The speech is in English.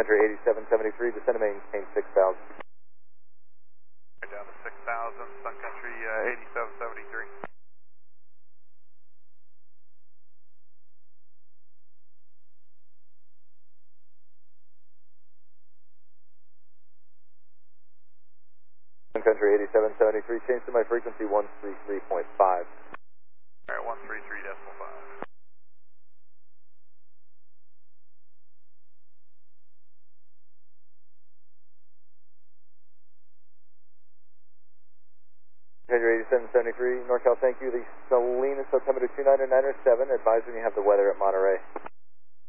Country 8773, descend to maintain 6,000. Down to 6,000, Sun Country 8773. Sun Country 8773, change to my frequency 133.5. Alright, 133.5. Country 8773, NorCal, thank you. The Salinas altimeter 299.7, advise when you have the weather at Monterey.